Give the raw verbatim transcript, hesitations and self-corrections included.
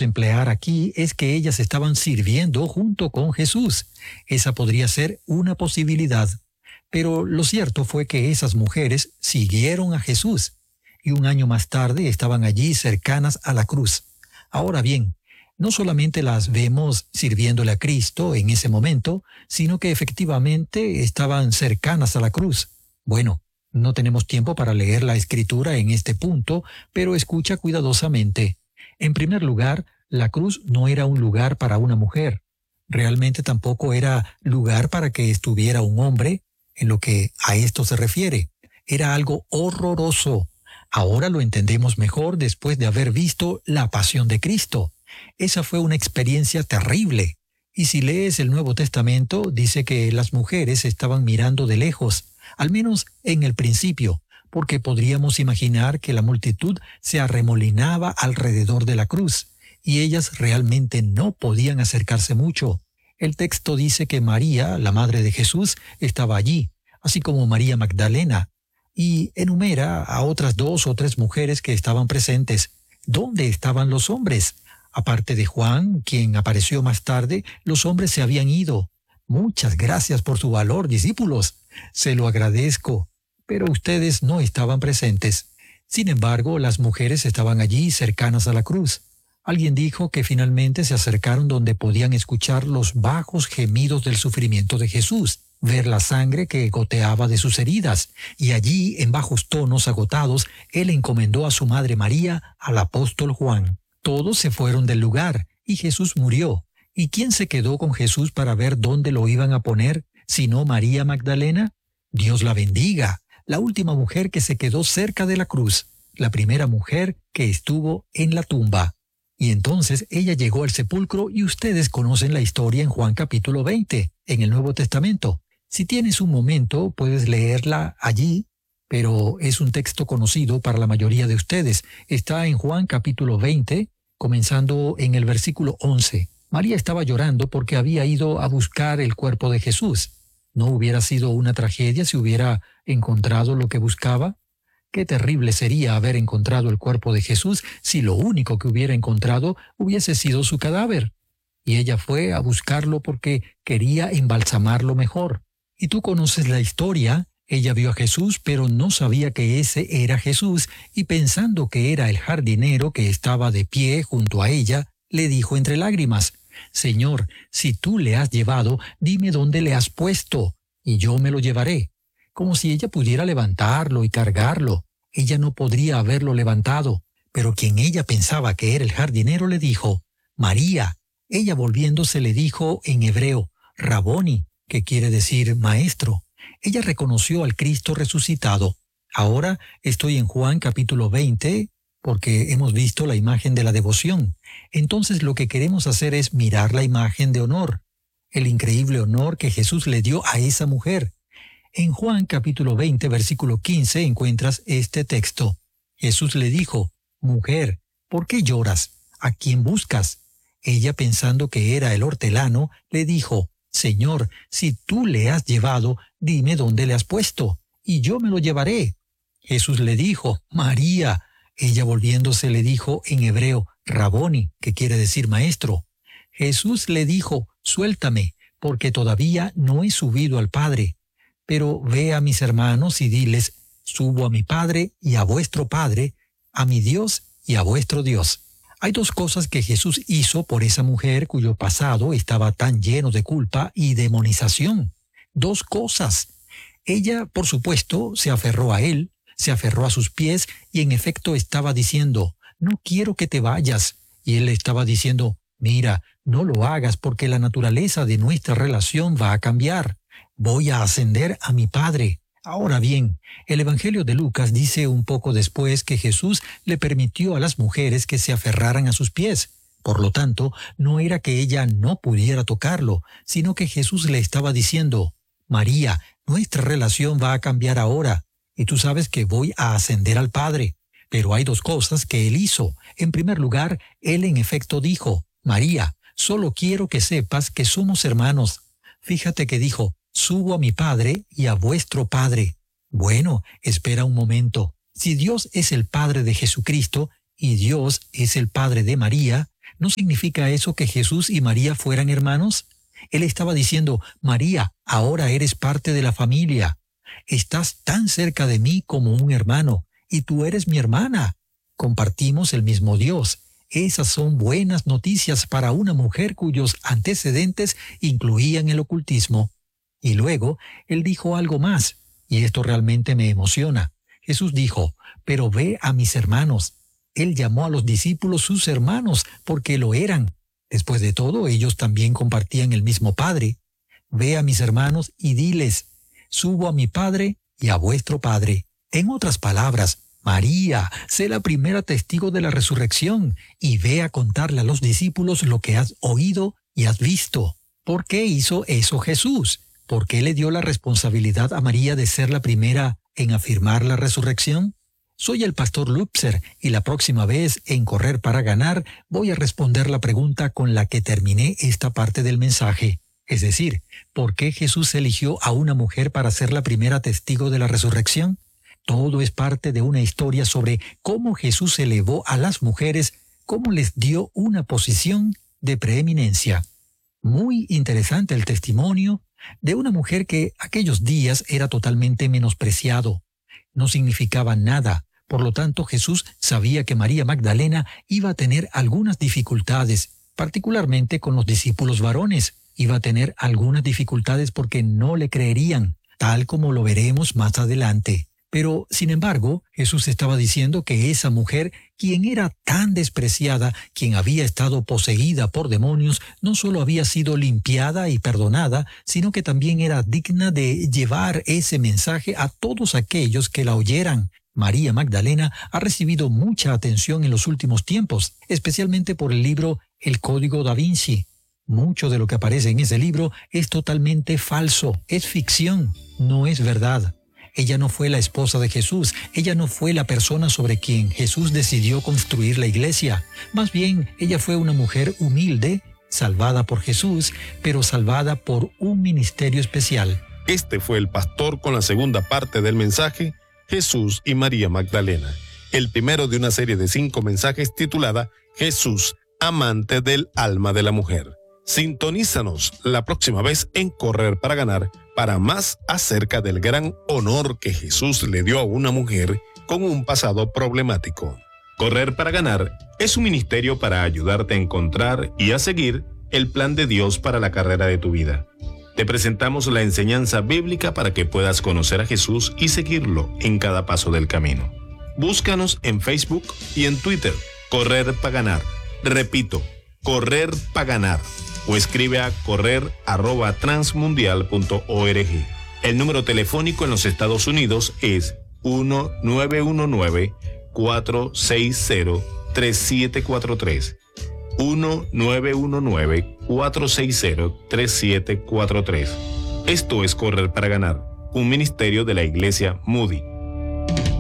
emplear aquí es que ellas estaban sirviendo junto con Jesús. Esa podría ser una posibilidad. Pero lo cierto fue que esas mujeres siguieron a Jesús y un año más tarde estaban allí cercanas a la cruz. Ahora bien, no solamente las vemos sirviéndole a Cristo en ese momento, sino que efectivamente estaban cercanas a la cruz. Bueno, no tenemos tiempo para leer la Escritura en este punto, pero escucha cuidadosamente. En primer lugar, la cruz no era un lugar para una mujer. Realmente tampoco era lugar para que estuviera un hombre, en lo que a esto se refiere. Era algo horroroso. Ahora lo entendemos mejor después de haber visto la pasión de Cristo. Esa fue una experiencia terrible. Y si lees el Nuevo Testamento, dice que las mujeres estaban mirando de lejos, al menos en el principio, porque podríamos imaginar que la multitud se arremolinaba alrededor de la cruz, y ellas realmente no podían acercarse mucho. El texto dice que María, la madre de Jesús, estaba allí, así como María Magdalena, y enumera a otras dos o tres mujeres que estaban presentes. ¿Dónde estaban los hombres? Aparte de Juan, quien apareció más tarde, los hombres se habían ido. Muchas gracias por su valor, discípulos. Se lo agradezco. Pero ustedes no estaban presentes. Sin embargo, las mujeres estaban allí cercanas a la cruz. Alguien dijo que finalmente se acercaron donde podían escuchar los bajos gemidos del sufrimiento de Jesús, ver la sangre que goteaba de sus heridas, y allí, en bajos tonos agotados, él encomendó a su madre María al apóstol Juan. Todos se fueron del lugar, y Jesús murió. ¿Y quién se quedó con Jesús para ver dónde lo iban a poner, sino María Magdalena? Dios la bendiga, la última mujer que se quedó cerca de la cruz, la primera mujer que estuvo en la tumba. Y entonces ella llegó al sepulcro y ustedes conocen la historia en Juan capítulo veinte, en el Nuevo Testamento. Si tienes un momento, puedes leerla allí, pero es un texto conocido para la mayoría de ustedes. Está en Juan capítulo veinte, comenzando en el versículo once. María estaba llorando porque había ido a buscar el cuerpo de Jesús. ¿No hubiera sido una tragedia si hubiera encontrado lo que buscaba? Qué terrible sería haber encontrado el cuerpo de Jesús si lo único que hubiera encontrado hubiese sido su cadáver. Y ella fue a buscarlo porque quería embalsamarlo mejor. Y tú conoces la historia. Ella vio a Jesús, pero no sabía que ese era Jesús, y pensando que era el jardinero que estaba de pie junto a ella, le dijo entre lágrimas: «Señor, si tú le has llevado, dime dónde le has puesto, y yo me lo llevaré». Como si ella pudiera levantarlo y cargarlo. Ella no podría haberlo levantado, pero quien ella pensaba que era el jardinero le dijo: «María». Ella volviéndose le dijo en hebreo: «Raboni», que quiere decir maestro. Ella reconoció al Cristo resucitado. Ahora estoy en Juan capítulo veinte, porque hemos visto la imagen de la devoción. Entonces lo que queremos hacer es mirar la imagen de honor, el increíble honor que Jesús le dio a esa mujer. En Juan capítulo veinte, versículo quince, encuentras este texto. Jesús le dijo: «Mujer, ¿por qué lloras? ¿A quién buscas?». Ella, pensando que era el hortelano, le dijo: «Señor, si tú le has llevado, dime dónde le has puesto, y yo me lo llevaré». Jesús le dijo: «María». Ella volviéndose le dijo en hebreo: «Raboni», que quiere decir maestro. Jesús le dijo: «Suéltame, porque todavía no he subido al Padre. Pero ve a mis hermanos y diles: subo a mi Padre y a vuestro Padre, a mi Dios y a vuestro Dios». Hay dos cosas que Jesús hizo por esa mujer cuyo pasado estaba tan lleno de culpa y demonización. Dos cosas. Ella, por supuesto, se aferró a él, se aferró a sus pies y en efecto estaba diciendo: «No quiero que te vayas». Y él le estaba diciendo: «Mira, no lo hagas porque la naturaleza de nuestra relación va a cambiar. Voy a ascender a mi Padre». Ahora bien, el Evangelio de Lucas dice un poco después que Jesús le permitió a las mujeres que se aferraran a sus pies. Por lo tanto, no era que ella no pudiera tocarlo, sino que Jesús le estaba diciendo: «María, nuestra relación va a cambiar ahora, y tú sabes que voy a ascender al Padre». Pero hay dos cosas que él hizo. En primer lugar, él en efecto dijo: «María, solo quiero que sepas que somos hermanos». Fíjate que dijo: «Subo a mi Padre y a vuestro Padre». Bueno, espera un momento. Si Dios es el Padre de Jesucristo y Dios es el Padre de María, ¿No significa eso que Jesús y María fueran hermanos? Él estaba diciendo, María, ahora eres parte de la familia. Estás tan cerca de mí como un hermano, y tú eres mi hermana. Compartimos el mismo Dios. Esas son buenas noticias para una mujer cuyos antecedentes incluían el ocultismo. Y luego, él dijo algo más, y esto realmente me emociona. Jesús dijo, pero ve a mis hermanos. Él llamó a los discípulos sus hermanos porque lo eran. Después de todo, ellos también compartían el mismo Padre. Ve a mis hermanos y diles, subo a mi Padre y a vuestro Padre. En otras palabras, María, sé la primera testigo de la resurrección y ve a contarle a los discípulos lo que has oído y has visto. ¿Por qué hizo eso Jesús? ¿Por qué le dio la responsabilidad a María de ser la primera en afirmar la resurrección? Soy el pastor Lupser y la próxima vez en Correr para Ganar voy a responder la pregunta con la que terminé esta parte del mensaje. Es decir, ¿por qué Jesús eligió a una mujer para ser la primera testigo de la resurrección? Todo es parte de una historia sobre cómo Jesús elevó a las mujeres, cómo les dio una posición de preeminencia. Muy interesante el testimonio de una mujer que aquellos días era totalmente menospreciado. No significaba nada. Por lo tanto, Jesús sabía que María Magdalena iba a tener algunas dificultades, particularmente con los discípulos varones. Iba a tener algunas dificultades porque no le creerían, tal como lo veremos más adelante. Pero, sin embargo, Jesús estaba diciendo que esa mujer, quien era tan despreciada, quien había estado poseída por demonios, no solo había sido limpiada y perdonada, sino que también era digna de llevar ese mensaje a todos aquellos que la oyeran. María Magdalena ha recibido mucha atención en los últimos tiempos, especialmente por el libro El Código da Vinci. Mucho de lo que aparece en ese libro es totalmente falso, es ficción, no es verdad. Ella no fue la esposa de Jesús, ella no fue la persona sobre quien Jesús decidió construir la iglesia. Más bien, ella fue una mujer humilde, salvada por Jesús, pero salvada por un ministerio especial. Este fue el pastor con la segunda parte del mensaje, Jesús y María Magdalena. El primero de una serie de cinco mensajes titulada Jesús, amante del alma de la mujer. Sintonízanos la próxima vez en Correr para Ganar para más acerca del gran honor que Jesús le dio a una mujer con un pasado problemático. Correr para Ganar es un ministerio para ayudarte a encontrar y a seguir el plan de Dios para la carrera de tu vida. Te presentamos la enseñanza bíblica para que puedas conocer a Jesús y seguirlo en cada paso del camino. Búscanos en Facebook y en Twitter, Correr para Ganar. Repito, Correr para Ganar. O escribe a correr arroba transmundial punto org. El número telefónico en los Estados Unidos es uno nueve uno nueve, cuatro seis cero, tres siete cuatro tres. uno nueve uno nueve, cuatro seis cero, tres siete cuatro tres. Esto es Correr para Ganar, un ministerio de la Iglesia Moody.